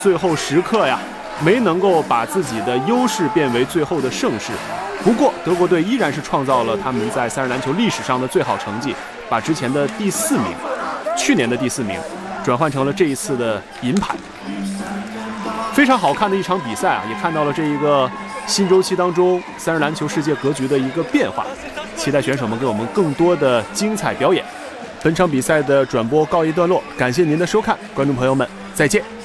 最后时刻呀，没能够把自己的优势变为最后的胜势。不过，德国队依然是创造了他们在三人篮球历史上的最好成绩，把之前的第4名，去年的第4名，转换成了这一次的银牌。非常好看的一场比赛啊，也看到了这一个新周期当中三人篮球世界格局的一个变化。期待选手们给我们更多的精彩表演。本场比赛的转播告一段落，感谢您的收看，观众朋友们再见。